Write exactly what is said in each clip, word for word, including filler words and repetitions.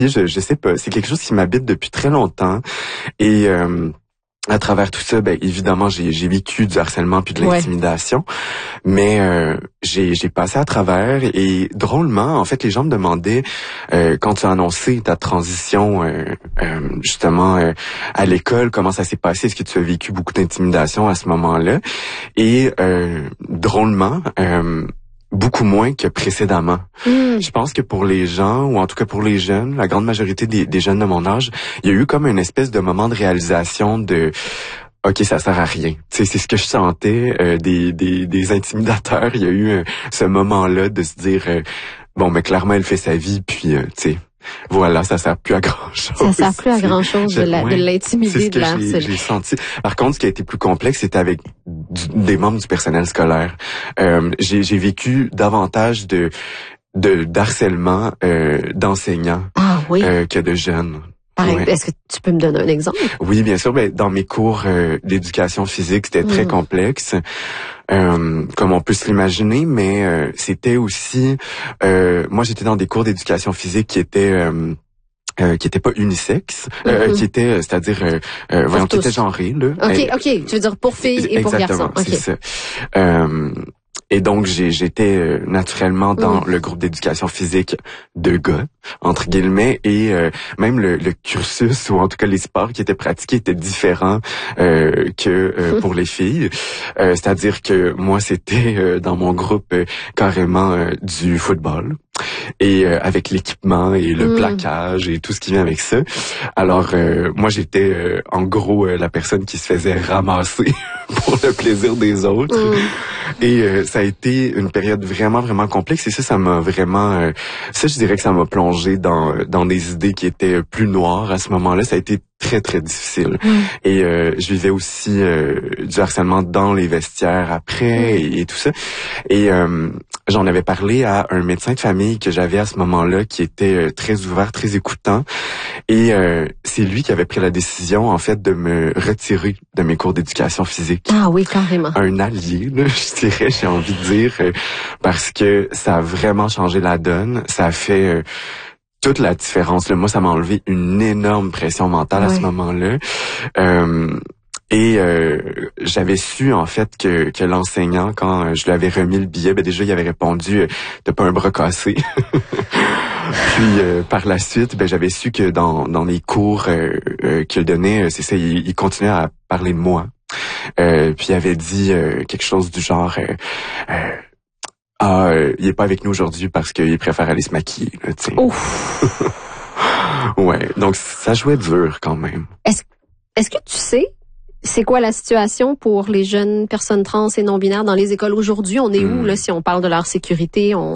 Je, je sais pas, c'est quelque chose qui m'habite depuis très longtemps et euh, à travers tout ça, ben évidemment, j'ai, j'ai vécu du harcèlement puis de l'intimidation, ouais. mais euh, j'ai, j'ai passé à travers et drôlement, en fait, les gens me demandaient euh, quand tu as annoncé ta transition euh, euh, justement euh, à l'école, comment ça s'est passé, est-ce que tu as vécu beaucoup d'intimidation à ce moment-là? Et euh, drôlement, euh, beaucoup moins que précédemment. Mm. Je pense que pour les gens, ou en tout cas pour les jeunes, la grande majorité des, des jeunes de mon âge, il y a eu comme une espèce de moment de réalisation de « OK, ça sert à rien ». Tu sais, c'est ce que je sentais euh, des, des, des intimidateurs. Il y a eu euh, ce moment-là de se dire euh, « Bon, mais clairement, elle fait sa vie, puis euh, tu sais, voilà, ça sert plus à grand-chose. » Ça sert plus à grand-chose de, la, ouais, de l'intimider, de la harceler. J'ai senti. Par contre, ce qui a été plus complexe, c'était avec du, des membres du personnel scolaire. Euh, j'ai, j'ai vécu davantage de, de d'harcèlement euh, d'enseignants ah, oui. euh, que de jeunes. Ouais. Est-ce que tu peux me donner un exemple? Oui, bien sûr. Ben, dans mes cours euh, d'éducation physique, c'était mmh. très complexe. Euh, comme on peut se l'imaginer, mais euh, c'était aussi... Euh, moi, j'étais dans des cours d'éducation physique qui étaient... Euh, Euh, qui était pas unisexe, euh, mm-hmm. qui était, c'est-à-dire, euh, euh, voyons, qui était genré, là. Ok, euh, ok, tu veux dire pour filles et pour garçons. Exactement, c'est ça. Euh, et donc, j'ai, j'étais euh, naturellement dans mm. le groupe d'éducation physique de gars, entre guillemets, et euh, même le, le cursus, ou en tout cas les sports qui étaient pratiqués étaient différents euh, que euh, pour les filles. Euh, c'est-à-dire que moi, c'était euh, dans mon groupe euh, carrément euh, du football. Et euh, avec l'équipement et le mmh. plaquage et tout ce qui vient avec ça. Alors, euh, moi, j'étais euh, en gros euh, la personne qui se faisait ramasser pour le plaisir des autres. Mmh. Et euh, ça a été une période vraiment, vraiment complexe. Et ça, ça m'a vraiment... Euh, ça, je dirais que ça m'a plongé dans dans des idées qui étaient plus noires à ce moment-là. Ça a été très, très difficile. Mmh. Et euh, je vivais aussi euh, du harcèlement dans les vestiaires après mmh. et, et tout ça. Et euh, j'en avais parlé à un médecin de famille que j'avais à ce moment-là qui était euh, très ouvert, très écoutant. Et euh, c'est lui qui avait pris la décision, en fait, de me retirer de mes cours d'éducation physique. Ah oui, carrément. Un allié, là, je dirais, j'ai envie de dire, euh, parce que ça a vraiment changé la donne. Ça a fait... Euh, toute la différence. Là. Moi, ça m'a enlevé une énorme pression mentale ouais. à ce moment-là. Euh, et euh, j'avais su, en fait, que, que l'enseignant, quand je lui avais remis le billet, ben déjà, il avait répondu euh, « T'as pas un bras cassé ». Puis, euh, par la suite, ben j'avais su que dans, dans les cours euh, euh, qu'il donnait, c'est ça, il, il continuait à parler de moi. Euh, puis, il avait dit euh, quelque chose du genre... Euh, euh, Ah, euh, il est pas avec nous aujourd'hui parce qu'il préfère aller se maquiller, là, tu sais. Ouais, donc ça jouait dur quand même. Est-ce, est-ce que tu sais, c'est quoi la situation pour les jeunes personnes trans et non-binaires dans les écoles aujourd'hui? On est mmh. où, là, si on parle de leur sécurité? On...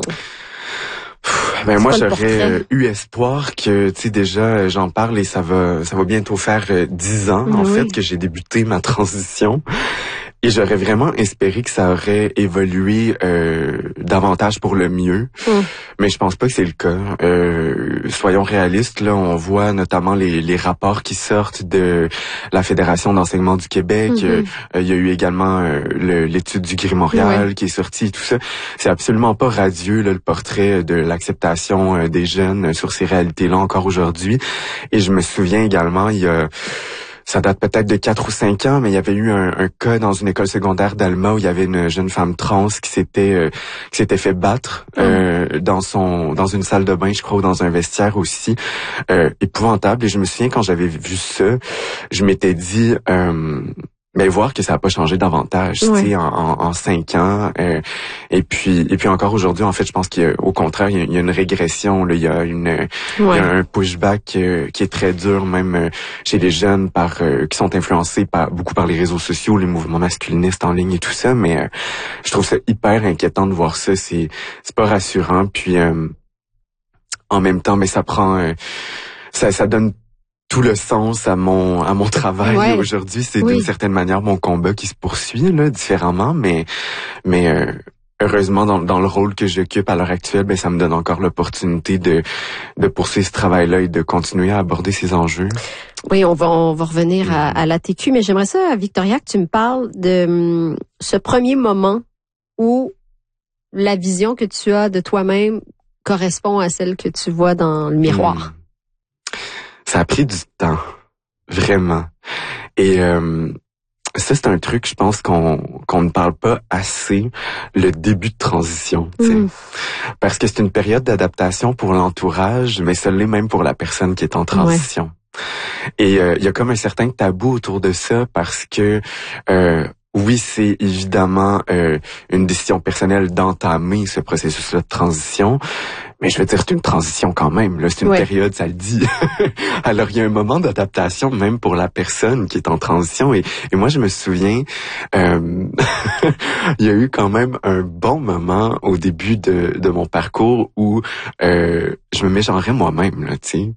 Ben moi j'aurais euh, eu espoir que tu sais déjà j'en parle et ça va ça va bientôt faire euh, dix ans oui. en fait que j'ai débuté ma transition. Et j'aurais vraiment espéré que ça aurait évolué euh, davantage pour le mieux. Mm. Mais je pense pas que c'est le cas. Euh, soyons réalistes, là, on voit notamment les, les rapports qui sortent de la Fédération d'enseignement du Québec. Mm-hmm. Euh, il y a eu également euh, le, l'étude du Gris Montréal oui. qui est sortie, tout ça. C'est absolument pas radieux, là, le portrait de l'acceptation euh, des jeunes sur ces réalités-là encore aujourd'hui. Et je me souviens également, il y a... Ça date peut-être de quatre ou cinq ans, mais il y avait eu un, un cas dans une école secondaire d'Alma où il y avait une jeune femme trans qui s'était euh, qui s'était fait battre euh, mmh. dans son dans une salle de bain, je crois, ou dans un vestiaire aussi, euh, épouvantable. Et je me souviens quand j'avais vu ça, je m'étais dit euh, mais voir que ça n'a pas changé davantage, ouais. tu sais, en, en, en cinq ans. Euh, et puis, et puis encore aujourd'hui, en fait, je pense qu'au contraire, il y, a, il y a une régression. Là, il y a une, ouais. il y a un pushback euh, qui est très dur, même euh, chez les jeunes, par euh, qui sont influencés par beaucoup par les réseaux sociaux, les mouvements masculinistes en ligne et tout ça. Mais euh, je trouve ça hyper inquiétant de voir ça. C'est, c'est pas rassurant. Puis, euh, en même temps, mais ça prend, euh, ça, ça donne tout le sens à mon à mon travail ouais. aujourd'hui. C'est oui. d'une certaine manière mon combat qui se poursuit là différemment, mais mais euh, heureusement dans dans le rôle que j'occupe à l'heure actuelle, ben ça me donne encore l'opportunité de de poursuivre ce travail-là et de continuer à aborder ces enjeux. Oui, on va on va revenir à, à l'A T Q, mais j'aimerais ça, Victoria, que tu me parles de um, ce premier moment où la vision que tu as de toi-même correspond à celle que tu vois dans le miroir. Mmh. Ça a pris du temps, vraiment. Et euh, ça, c'est un truc, je pense, qu'on qu'on ne parle pas assez, le début de transition, tu sais. Mm. Parce que c'est une période d'adaptation pour l'entourage, mais ça l'est même pour la personne qui est en transition. Ouais. Et il euh, y a comme un certain tabou autour de ça parce que... Euh, oui, c'est évidemment euh, une décision personnelle d'entamer ce processus-là de transition, mais je veux dire, c'est une transition quand même. Là, c'est une ouais. période, ça le dit. Alors, il y a un moment d'adaptation même pour la personne qui est en transition. Et, et moi, je me souviens, euh, il y a eu quand même un bon moment au début de, de mon parcours où euh, je me mégenrais moi-même, là, tu sais.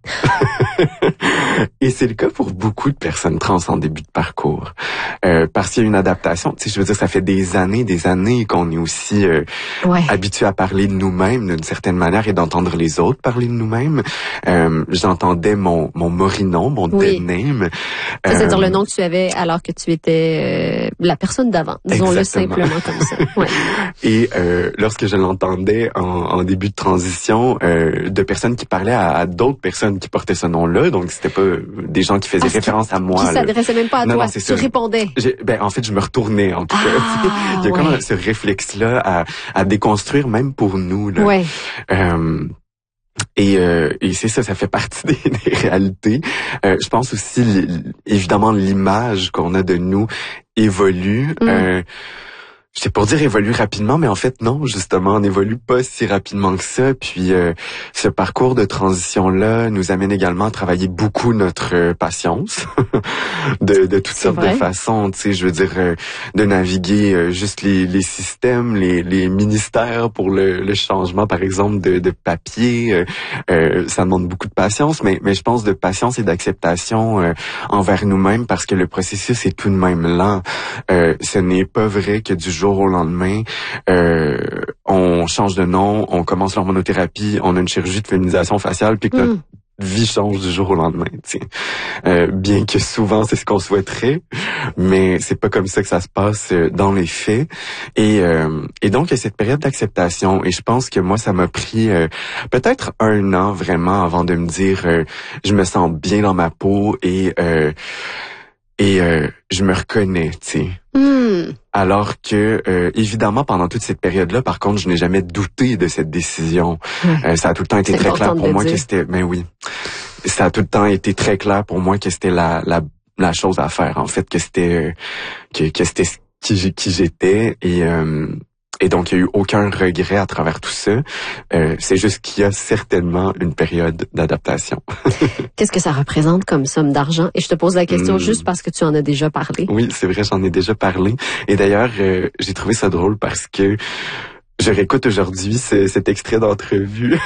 Et c'est le cas pour beaucoup de personnes trans en début de parcours. Euh, parce qu'il y a une adaptation. Tu sais, je veux dire, ça fait des années, des années qu'on est aussi euh, ouais. habitué à parler de nous-mêmes d'une certaine manière et d'entendre les autres parler de nous-mêmes. Euh, j'entendais mon mon Morinon, mon oui. dead name. C'est-à-dire euh, le nom que tu avais alors que tu étais euh, la personne d'avant. Disons-le simplement comme ça. Ouais. Et euh, lorsque je l'entendais en, en début de transition, euh, de personnes qui parlaient à, à d'autres personnes qui portaient ce nom-là, donc c'était pas des gens qui faisaient ah, référence à moi. Qui s'adressaient même pas à non, toi. Non, c'est tu ça. répondais. J'ai, ben en fait, je me retournais en tout ah, cas. Il y a ouais. comme ce réflexe-là à, à déconstruire même pour nous. Là. Ouais. Euh, Et, euh, et c'est ça, ça fait partie des, des réalités. Euh, je pense aussi, évidemment, l'image qu'on a de nous évolue. Mm. Euh, C'est pour dire évolue rapidement, mais en fait non, justement, on n'évolue pas si rapidement que ça. Puis euh, ce parcours de transition-là nous amène également à travailler beaucoup notre euh, patience de, de toutes sortes vrai. de façons. Tu sais, je veux dire, euh, de naviguer euh, juste les, les systèmes, les, les ministères pour le, le changement, par exemple, de, de papier. Euh, euh, ça demande beaucoup de patience, mais, mais je pense de patience et d'acceptation euh, envers nous-mêmes parce que le processus est tout de même lent. Euh, ce n'est pas vrai que du jour au lendemain, euh, on change de nom, on commence l'hormonothérapie, on a une chirurgie de féminisation faciale, puis que notre mm. vie change du jour au lendemain. Tu sais. Euh, bien que souvent c'est ce qu'on souhaiterait, mais c'est pas comme ça que ça se passe dans les faits. Et, euh, et donc il y a cette période d'acceptation. Et je pense que moi ça m'a pris euh, peut-être un an vraiment avant de me dire euh, je me sens bien dans ma peau et euh, et euh, je me reconnais, tu sais. Mm. Alors que, euh, évidemment, pendant toute cette période-là, par contre, je n'ai jamais douté de cette décision. Mm. Euh, ça a tout le temps été c'est très clair pour moi dire. que c'était... Ben oui. Ça a tout le temps été très clair pour moi que c'était la la, la chose à faire, en fait, que c'était euh, que, que c'était qui, qui j'étais. Et... Euh, Et donc, il n'y a eu aucun regret à travers tout ça. Euh, c'est juste qu'il y a certainement une période d'adaptation. Qu'est-ce que ça représente comme somme d'argent? Et je te pose la question mmh. juste parce que tu en as déjà parlé. Oui, c'est vrai, j'en ai déjà parlé. Et d'ailleurs, euh, j'ai trouvé ça drôle parce que je réécoute aujourd'hui ce, cet extrait d'entrevue.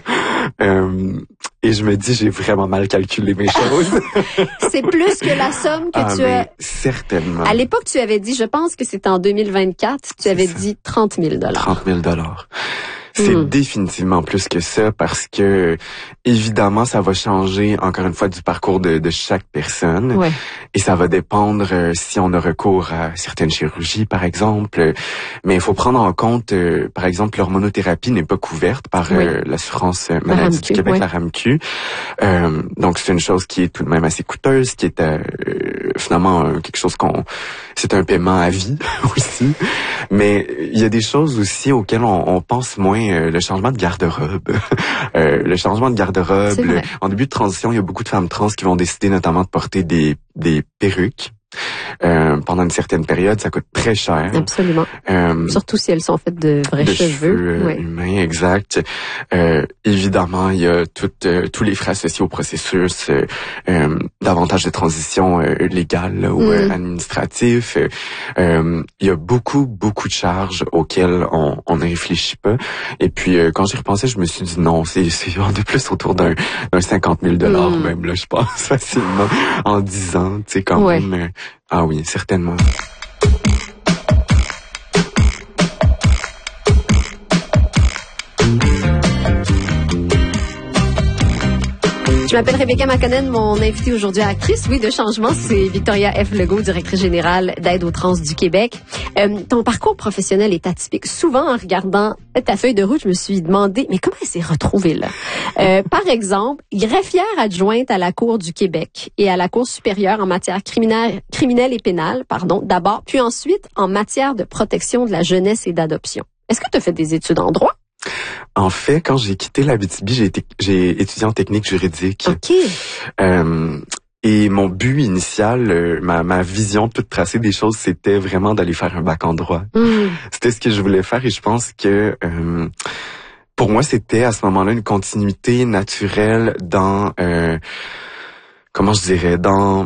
euh, et je me dis, j'ai vraiment mal calculé mes choses. C'est plus que la somme que ah, tu as... Certainement. À l'époque, tu avais dit, je pense que c'était en deux mille vingt-quatre, tu c'est avais ça. dit trente mille dollars. trente mille dollars. C'est mmh. définitivement plus que ça parce que, évidemment, ça va changer, encore une fois, du parcours de, de chaque personne. Ouais. Et ça va dépendre euh, si on a recours à certaines chirurgies, par exemple. Mais il faut prendre en compte, euh, par exemple, l'hormonothérapie n'est pas couverte par oui. euh, l'assurance maladie du Québec, ouais. la RAMQ. Euh, donc, c'est une chose qui est tout de même assez coûteuse, qui est euh, finalement euh, quelque chose qu'on... C'est un paiement à vie aussi. Mais il y a des choses aussi auxquelles on, on pense moins. Euh, le changement de garde-robe. euh, le changement de garde-robe. Le, en début de transition, il y a beaucoup de femmes trans qui vont décider notamment de porter des, des perruques. Euh, pendant une certaine période, ça coûte très cher. Absolument. Euh, Surtout si elles sont faites de vrais de cheveux. cheveux ouais. humains, exact. Euh, évidemment, il y a tout, euh, tous les frais associés au processus, euh, euh, davantage de transition euh, légale là, ou mm. euh, administratif. Euh, il y a beaucoup, beaucoup de charges auxquelles on, on ne réfléchit pas. Et puis, euh, quand j'y repensais, je me suis dit non, c'est, c'est de plus autour d'un, d'un cinquante mille dollars mm. même, là, je pense, facilement, en dix ans, tu sais, quand ouais. même. Euh, ah oui, certainement. Je m'appelle Rebecca Makonnen, mon invitée aujourd'hui, actrice, oui, de changement, c'est Victoria F. Legault, directrice générale d'Aide aux trans du Québec. Euh, ton parcours professionnel est atypique. Souvent, en regardant ta feuille de route, je me suis demandé, mais comment elle s'est retrouvée là? Euh, par exemple, greffière adjointe à la Cour du Québec et à la Cour supérieure en matière criminelle, criminelle et pénale, pardon, d'abord, puis ensuite en matière de protection de la jeunesse et d'adoption. Est-ce que tu as fait des études en droit? En fait, quand j'ai quitté l'Abitibi, j'ai été, j'ai étudié en technique juridique. OK. Euh, et mon but initial, euh, ma, ma vision toute tracée des choses, c'était vraiment d'aller faire un bac en droit. Mm. C'était ce que je voulais faire et je pense que euh, pour moi, c'était à ce moment-là une continuité naturelle dans, euh, comment je dirais, dans...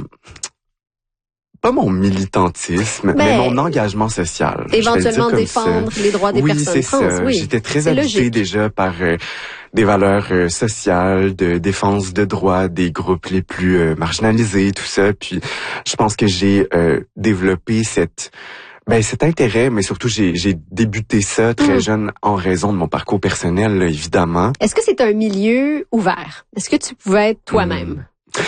pas mon militantisme, ben, mais mon engagement social. Éventuellement défendre les droits des oui, personnes trans. Ça. Oui, j'étais très habité déjà par euh, des valeurs euh, sociales, de défense de droits des groupes les plus euh, marginalisés, tout ça. Puis, je pense que j'ai euh, développé cette ben cet intérêt, mais surtout j'ai j'ai débuté ça très mmh. jeune en raison de mon parcours personnel, là, évidemment. Est-ce que c'est un milieu ouvert? Est-ce que tu pouvais être toi-même? Mmh.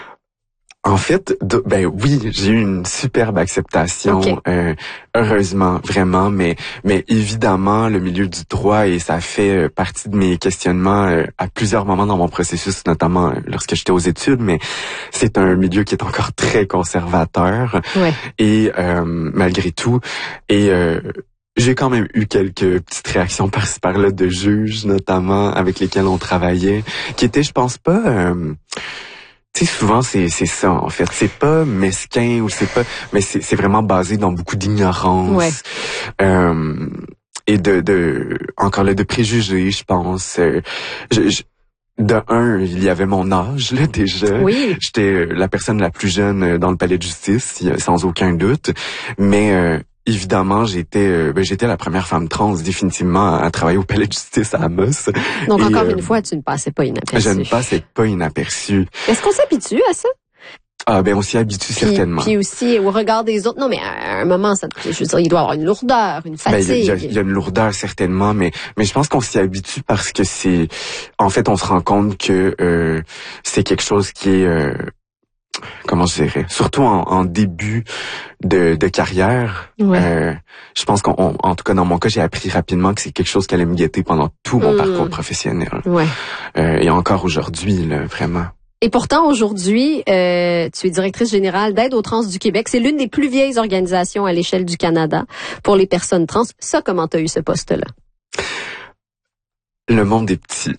En fait, de, ben oui, j'ai eu une superbe acceptation, okay. euh, heureusement, vraiment, mais mais évidemment, le milieu du droit, et ça fait partie de mes questionnements euh, à plusieurs moments dans mon processus, notamment lorsque j'étais aux études, mais c'est un milieu qui est encore très conservateur, ouais. et euh, malgré tout, et... Euh, j'ai quand même eu quelques petites réactions par-ci par-là de juges, notamment, avec lesquels on travaillait, qui étaient, je pense pas... Euh, Tu sais, souvent, c'est, c'est ça, en fait. C'est pas mesquin ou c'est pas, mais c'est, c'est vraiment basé dans beaucoup d'ignorance. Ouais. Euh, et de, de, encore là, de préjugés, je pense. Euh, je, je, de un, il y avait mon âge, là, déjà. Oui. J'étais la personne la plus jeune dans le palais de justice, sans aucun doute. Mais, euh, évidemment, j'étais euh, ben, j'étais la première femme trans définitivement à, à travailler au palais de justice à Amos. Donc, et, encore euh, une fois, tu ne passais pas inaperçu. Je ne passais pas inaperçu. Est-ce qu'on s'habitue à ça? Ah ben on s'y habitue puis, certainement. Puis aussi au regard des autres. Non, mais à un moment, ça, je veux dire, il doit y avoir une lourdeur, une fatigue. Ben, il y a, il y a une lourdeur certainement, mais mais je pense qu'on s'y habitue parce que c'est, en fait, on se rend compte que euh, c'est quelque chose qui est euh, comment je dirais, surtout en, en début de, de carrière, ouais. euh, je pense qu'en en tout cas dans mon cas, j'ai appris rapidement que c'est quelque chose qui allait me guetter pendant tout mon mmh. parcours professionnel. Ouais. Euh, et encore aujourd'hui, là, vraiment. Et pourtant, aujourd'hui, euh, tu es directrice générale d'Aide aux trans du Québec. C'est l'une des plus vieilles organisations à l'échelle du Canada pour les personnes trans. Ça, comment tu as eu ce poste-là? Le monde est petit.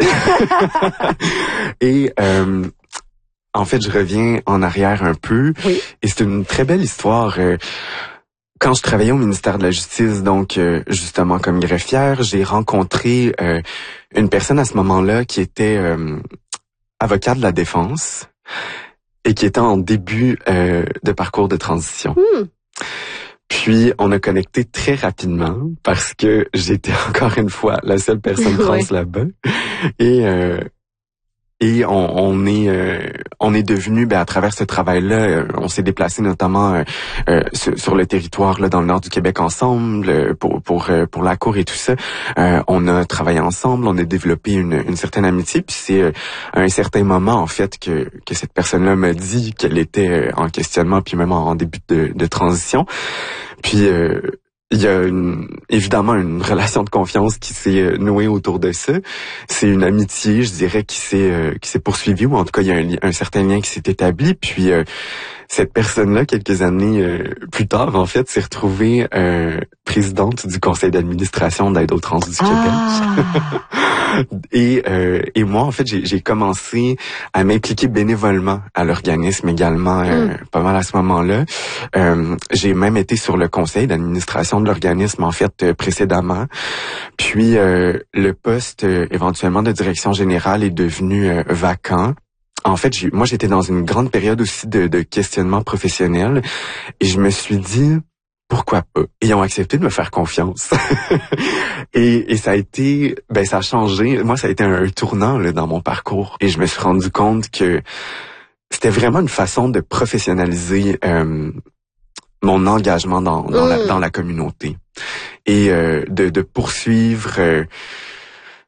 Et... Euh, En fait, je reviens en arrière un peu. Oui. Et c'est une très belle histoire. Quand je travaillais au ministère de la Justice, donc justement comme greffière, j'ai rencontré euh, une personne à ce moment-là qui était euh, avocat de la défense et qui était en début euh, de parcours de transition. Mm. Puis, on a connecté très rapidement parce que j'étais encore une fois la seule personne trans ouais. là-bas. Et... Euh, Et on, on est euh, on est devenu, ben à travers ce travail-là, euh, on s'est déplacé notamment euh, euh, sur, sur le territoire là dans le nord du Québec ensemble euh, pour pour euh, pour la cour et tout ça. Euh, on a travaillé ensemble, on a développé une, une certaine amitié. Puis c'est euh, à un certain moment en fait que que cette personne-là m'a dit qu'elle était en questionnement, puis même en, en début de, de transition. Puis euh, il y a une, évidemment une relation de confiance qui s'est nouée autour de ça. C'est une amitié, je dirais, qui s'est euh, qui s'est poursuivie, ou en tout cas il y a un, un certain lien qui s'est établi. Puis euh, cette personne-là, quelques années euh, plus tard, en fait, s'est retrouvée euh, présidente du conseil d'administration d'Aide aux trans du ah. Québec. et euh, et moi, en fait, j'ai, j'ai commencé à m'impliquer bénévolement à l'organisme également, euh, mm. pas mal à ce moment-là. Euh, j'ai même été sur le conseil d'administration de l'organisme, en fait, euh, précédemment. Puis, euh, le poste, euh, éventuellement, de direction générale est devenu euh, vacant. En fait, j'ai, moi, j'étais dans une grande période aussi de, de questionnement professionnel et je me suis dit, pourquoi pas? Et ils ont accepté de me faire confiance. et, et ça a été, ben, ça a changé. Moi, ça a été un, un tournant là, dans mon parcours. Et je me suis rendu compte que c'était vraiment une façon de professionnaliser euh, mon engagement dans, dans, mmh. la, dans la communauté. Et euh, de, de poursuivre... Euh,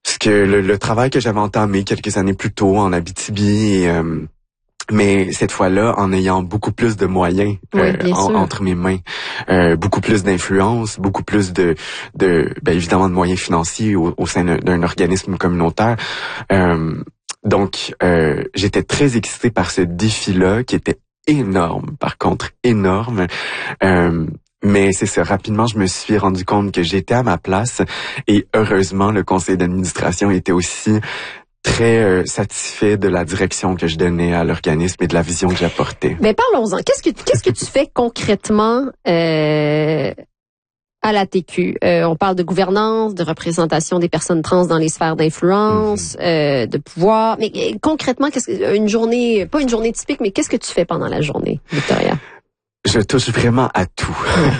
ce que le, le travail que j'avais entamé quelques années plus tôt en Abitibi, et, euh, mais cette fois-là en ayant beaucoup plus de moyens oui, euh, en, entre mes mains, euh, beaucoup plus d'influence, beaucoup plus de, de ben, évidemment de moyens financiers au, au sein d'un organisme communautaire. Euh, donc, euh, j'étais très excitée par ce défi-là qui était énorme, par contre énorme. Euh, Mais c'est ça, rapidement, je me suis rendu compte que j'étais à ma place et heureusement, le conseil d'administration était aussi très euh, satisfait de la direction que je donnais à l'organisme et de la vision que j'apportais. Mais parlons-en. Qu'est-ce que qu'est-ce que tu fais concrètement euh, à l'A T Q? Euh, on parle de gouvernance, de représentation des personnes trans dans les sphères d'influence, mm-hmm. euh, de pouvoir. Mais euh, concrètement, qu'est-ce que une journée, pas une journée typique, mais qu'est-ce que tu fais pendant la journée, Victoria? Je touche vraiment à tout.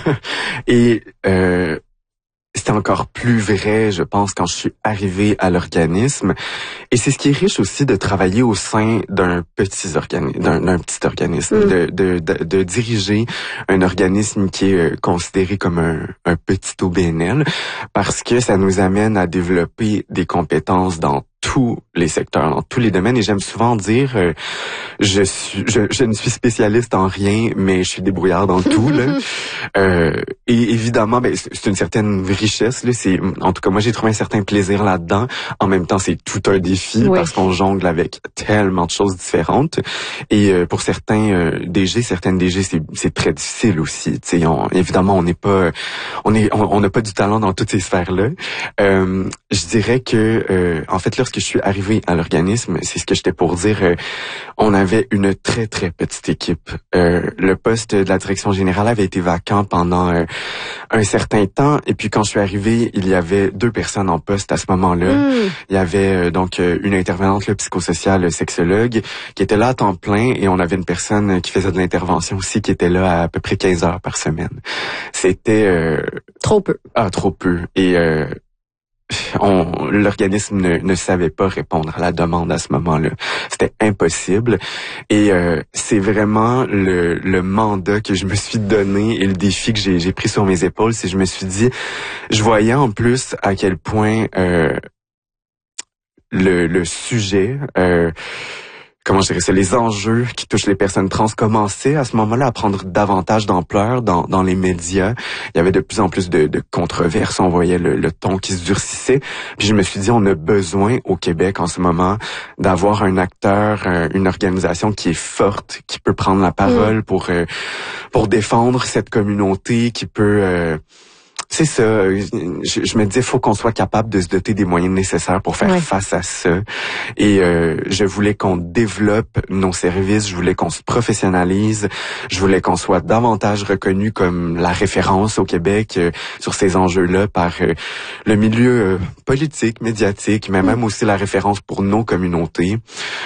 Et euh, c'était encore plus vrai, je pense, quand je suis arrivée à l'organisme. Et c'est ce qui est riche aussi de travailler au sein d'un petit organisme, d'un, d'un petit organisme, mm. de, de, de, de diriger un organisme qui est considéré comme un, un petit O B N L, parce que ça nous amène à développer des compétences dans tous les secteurs, dans tous les domaines. Et j'aime souvent dire, euh, je suis, je, je ne suis spécialiste en rien, mais je suis débrouillard dans tout. Là. Euh, et évidemment, ben, c'est une certaine richesse. Là. C'est, en tout cas, moi, j'ai trouvé un certain plaisir là-dedans. En même temps, c'est tout un défi oui. parce qu'on jongle avec tellement de choses différentes. Et euh, pour certains euh, D G, certaines D G, c'est, c'est très difficile aussi. T'sais, on, évidemment, on n'est pas, on est, on n'a pas du talent dans toutes ces sphères-là. Euh, je dirais que, euh, en fait, lorsque je suis arrivé à l'organisme, c'est ce que j'étais pour dire, euh, on avait une très, très petite équipe. Euh, le poste de la direction générale avait été vacant pendant euh, un certain temps. Et puis, quand je suis arrivé, il y avait deux personnes en poste à ce moment-là. Mm. Il y avait euh, donc euh, une intervenante là, psychosociale, sexologue, qui était là à temps plein. Et on avait une personne qui faisait de l'intervention aussi, qui était là à, à peu près quinze heures par semaine. C'était... Euh, trop peu. Ah, trop peu. Et... Euh, On, l'organisme ne, ne savait pas répondre à la demande à ce moment-là. C'était impossible. Et euh, c'est vraiment le, le mandat que je me suis donné et le défi que j'ai, j'ai pris sur mes épaules. C'est que je me suis dit, je voyais en plus à quel point euh, le, le sujet... Euh, comment je dirais ça, les enjeux qui touchent les personnes trans commençaient à ce moment-là à prendre davantage d'ampleur dans, dans les médias. Il y avait de plus en plus de, de controverses, on voyait le, le ton qui se durcissait. Puis je me suis dit, on a besoin au Québec en ce moment d'avoir un acteur, une organisation qui est forte, qui peut prendre la parole mmh. pour euh, pour défendre cette communauté, qui peut... Euh, C'est ça. Je, je me disais, faut qu'on soit capable de se doter des moyens nécessaires pour faire ouais. face à ça. Et euh, je voulais qu'on développe nos services, je voulais qu'on se professionnalise, je voulais qu'on soit davantage reconnu comme la référence au Québec euh, sur ces enjeux-là par euh, le milieu euh, politique, médiatique, mais même aussi la référence pour nos communautés.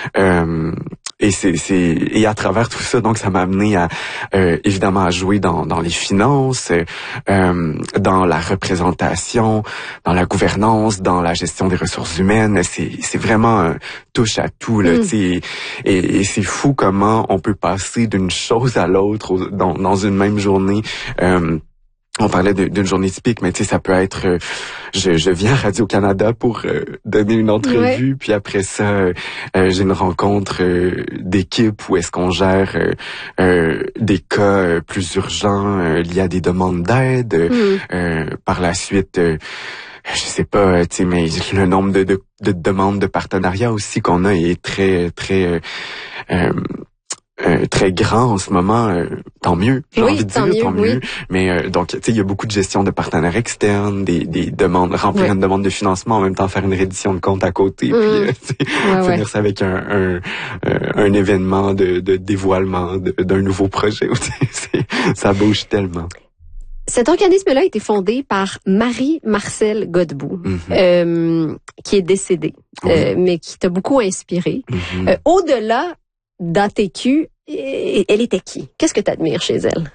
Euh, Et c'est, c'est et à travers tout ça, donc ça m'a amené à euh, évidemment à jouer dans dans les finances, euh, dans la représentation, dans la gouvernance, dans la gestion des ressources humaines. C'est c'est vraiment un touche à tout là, mm. tu sais. Et, et c'est fou comment on peut passer d'une chose à l'autre dans dans une même journée. Euh, On parlait de, d'une journée typique, mais tu sais, ça peut être, euh, je, je viens à Radio-Canada pour euh, donner une entrevue, ouais. puis après ça, euh, j'ai une rencontre euh, d'équipe où est-ce qu'on gère euh, euh, des cas euh, plus urgents euh, liés à des demandes d'aide. Mm. Euh, par la suite, euh, je sais pas, tu sais, mais le nombre de, de, de demandes de partenariat aussi qu'on a est très, très... Euh, euh, Euh, très grand en ce moment, euh, tant mieux. J'ai oui, envie de tant dire, mieux, tant mieux. Oui. Mais euh, donc, tu sais, il y a beaucoup de gestion de partenaires externes, des, des demandes, remplir oui. une demande de financement, en même temps faire une reddition de compte à côté, mmh. puis euh, ouais, finir ouais. ça avec un un, euh, un événement de, de dévoilement de, d'un nouveau projet. c'est, ça bouge tellement. Cet organisme-là a été fondé par Marie-Marcelle Godbout, mm-hmm. euh, qui est décédée, oui. euh, mais qui t'a beaucoup inspiré. Mm-hmm. Euh, au-delà d'A T Q, elle était qui? Qu'est-ce que tu admires chez elle?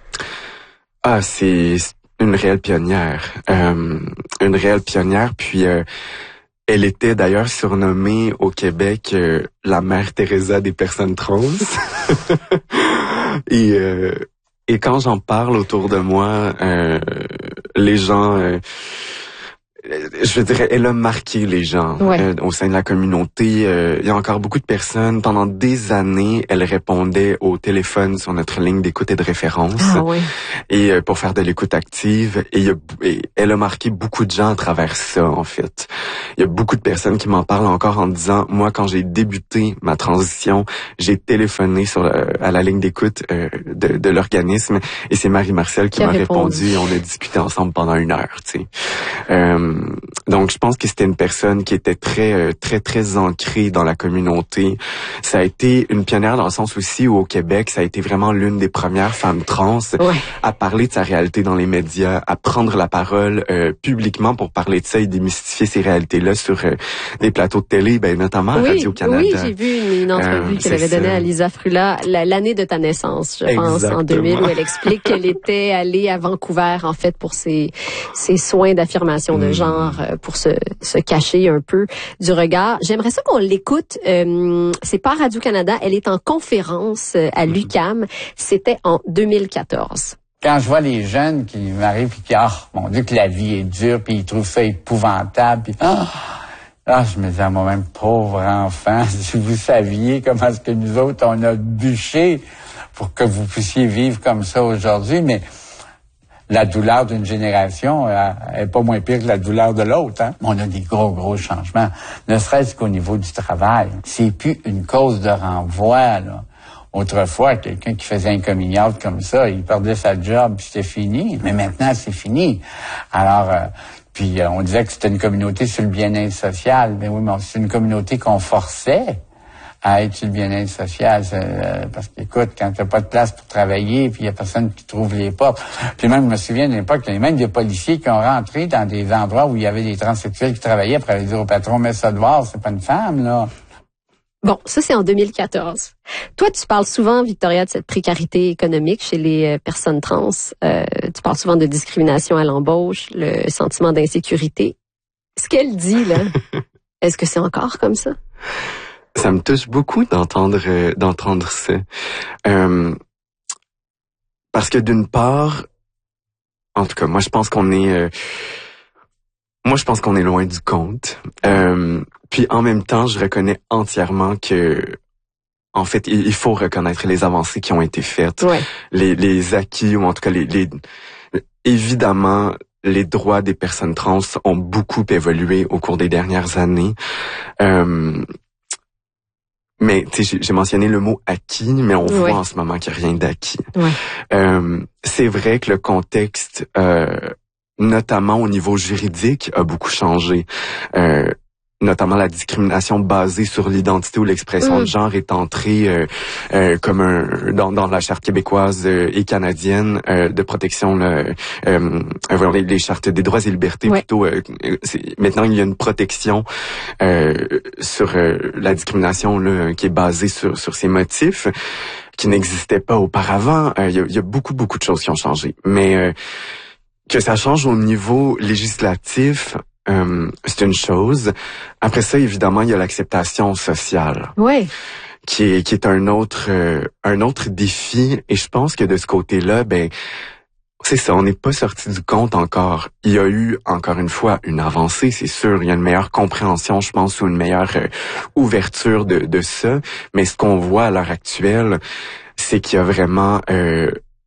Ah, c'est une réelle pionnière. Euh, une réelle pionnière, puis euh, elle était d'ailleurs surnommée au Québec euh, la mère Teresa des personnes trans. et, euh, et quand j'en parle autour de moi, euh, les gens... Euh, je dirais, elle a marqué les gens ouais. euh, au sein de la communauté. Euh, il y a encore beaucoup de personnes. Pendant des années, elle répondait au téléphone sur notre ligne d'écoute et de référence. Ah, ouais. Et euh, pour faire de l'écoute active. Et, il y a, et elle a marqué beaucoup de gens à travers ça, en fait. Il y a beaucoup de personnes qui m'en parlent encore en disant, moi, quand j'ai débuté ma transition, j'ai téléphoné sur le, à la ligne d'écoute euh, de, de l'organisme et c'est Marie-Marcel qui, qui m'a répondu. répondu et on a discuté ensemble pendant une heure, tu sais. Euh, donc, je pense que c'était une personne qui était très, très, très ancrée dans la communauté. Ça a été une pionnière dans le sens aussi où au Québec, ça a été vraiment l'une des premières femmes trans ouais. à parler de sa réalité dans les médias, à prendre la parole euh, publiquement pour parler de ça et démystifier ces réalités-là sur euh, des plateaux de télé, ben notamment oui, à Radio-Canada. Oui, j'ai vu une, une entrevue euh, qu'elle avait donnée à Lisa Frula l'année de ta naissance, je Exactement. pense, en deux mille, où elle explique qu'elle était allée à Vancouver, en fait, pour ses, ses soins d'affirmation de genre, mmh. pour se, se cacher un peu du regard. J'aimerais ça qu'on l'écoute. Euh, c'est pas Radio-Canada, elle est en conférence à l'U Q A M. C'était en deux mille quatorze. Quand je vois les jeunes qui m'arrivent et qui, ah, oh, mon Dieu, que la vie est dure, puis ils trouvent ça épouvantable, puis ah, ah, je me dis à moi-même, pauvre enfant, si vous saviez comment est-ce que nous autres, on a bûché pour que vous puissiez vivre comme ça aujourd'hui, mais la douleur d'une génération elle, elle est pas moins pire que la douleur de l'autre. Hein? On a des gros, gros changements, ne serait-ce qu'au niveau du travail. C'est plus une cause de renvoi, là. Autrefois, quelqu'un qui faisait un coming out comme ça, il perdait sa job, puis c'était fini. Mais maintenant, c'est fini. Alors, euh, puis euh, on disait que c'était une communauté sur le bien-être social. Mais oui, mais c'est une communauté qu'on forçait à être sur le bien-être social. Euh, parce qu'écoute, quand t'as pas de place pour travailler, puis il y a personne qui trouve les portes. Puis même, je me souviens de l'époque, il y a même des policiers qui ont rentré dans des endroits où il y avait des transsexuels qui travaillaient pour aller dire au patron, mets ça dehors, c'est pas une femme, là. Bon, ça, c'est en deux mille quatorze. Toi, tu parles souvent, Victoria, de cette précarité économique chez les personnes trans. Euh, tu parles souvent de discrimination à l'embauche, le sentiment d'insécurité. Ce qu'elle dit, là, est-ce que c'est encore comme ça? Ça me touche beaucoup d'entendre euh, d'entendre ça. Euh, parce que d'une part, en tout cas, moi, je pense qu'on est... Euh, Moi, je pense qu'on est loin du compte. Euh, puis en même temps, je reconnais entièrement que, en fait, il, il faut reconnaître les avancées qui ont été faites, ouais. les, les acquis ou en tout cas les, les, évidemment, les droits des personnes trans ont beaucoup évolué au cours des dernières années. Euh, mais tu sais, j'ai mentionné le mot acquis, mais on ouais. voit en ce moment qu'il n'y a rien d'acquis. Ouais. Euh, c'est vrai que le contexte euh, notamment au niveau juridique, a beaucoup changé. Euh, notamment la discrimination basée sur l'identité ou l'expression mmh. de genre est entrée euh, euh, comme un dans, dans la charte québécoise euh, et canadienne euh, de protection là, euh, euh, les, les chartes des droits et libertés ouais. plutôt. Euh, c'est, maintenant, il y a une protection euh, sur euh, la discrimination là, qui est basée sur sur ces motifs qui n'existait pas auparavant. Euh, il, y a, il y a beaucoup beaucoup de choses qui ont changé, mais euh, que ça change au niveau législatif, euh, c'est une chose. Après ça, évidemment, il y a l'acceptation sociale. Oui. Qui est, qui est un autre, euh, un autre défi. Et je pense que de ce côté-là, ben, c'est ça, on n'est pas sorti du compte encore. Il y a eu, encore une fois, une avancée, c'est sûr. Il y a une meilleure compréhension, je pense, ou une meilleure euh, ouverture de, de ça. Mais ce qu'on voit à l'heure actuelle, c'est qu'il y a vraiment... Euh,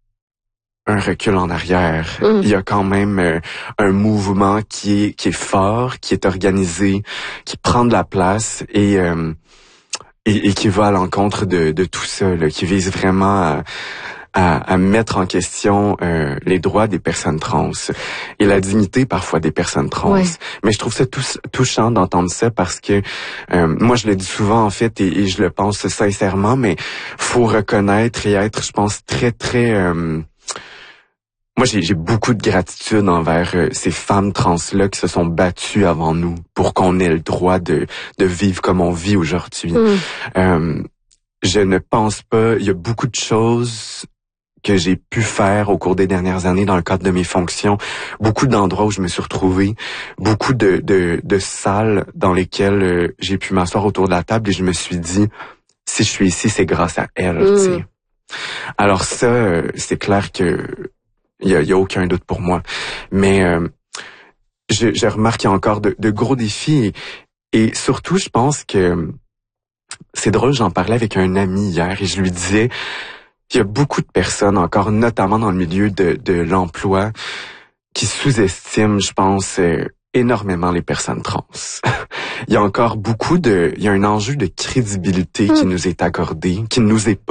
un recul en arrière. Mmh. Il y a quand même euh, un mouvement qui est qui est fort, qui est organisé, qui prend de la place et euh, et, et qui va à l'encontre de, de tout ça, là, qui vise vraiment à, à, à mettre en question euh, les droits des personnes trans et la dignité parfois des personnes trans. Ouais. Mais je trouve ça tous, touchant d'entendre ça parce que euh, moi je le dis souvent en fait et, et je le pense sincèrement, mais faut reconnaître et être, je pense, très très euh, Moi, j'ai, j'ai beaucoup de gratitude envers euh, ces femmes trans-là qui se sont battues avant nous pour qu'on ait le droit de, de vivre comme on vit aujourd'hui. Mmh. Euh, je ne pense pas... Il y a beaucoup de choses que j'ai pu faire au cours des dernières années dans le cadre de mes fonctions. Beaucoup d'endroits où je me suis retrouvée. Beaucoup de, de, de salles dans lesquelles euh, j'ai pu m'asseoir autour de la table et je me suis dit, si je suis ici, c'est grâce à elle. Mmh. T'sais. Alors ça, euh, c'est clair que... Il y a, il y a aucun doute pour moi. Mais euh, je, je remarque qu'il y a encore de, de gros défis. Et, et surtout, je pense que c'est drôle, j'en parlais avec un ami hier et je lui disais qu'il y a beaucoup de personnes encore, notamment dans le milieu de, de l'emploi, qui sous-estiment, je pense, euh, énormément les personnes trans. Il y a encore beaucoup de... Il y a un enjeu de crédibilité mmh. qui nous est accordé, qui ne nous est pas